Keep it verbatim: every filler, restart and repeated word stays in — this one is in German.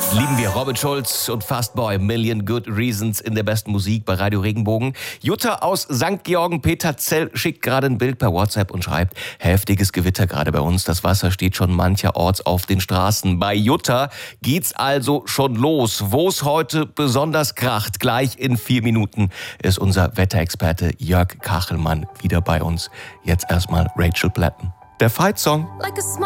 Lieben wir Robin Schulz und Fastboy, Million Good Reasons in der besten Musik bei Radio Regenbogen. Jutta aus Sankt Georgen Peterzell schickt gerade ein Bild per WhatsApp und schreibt, heftiges Gewitter gerade bei uns. Das Wasser steht schon mancherorts auf den Straßen. Bei Jutta geht's also schon los. Wo es heute besonders kracht, gleich in vier Minuten ist unser Wetterexperte Jörg Kachelmann wieder bei uns. Jetzt erstmal Rachel Platten. Der Fight-Song. Like a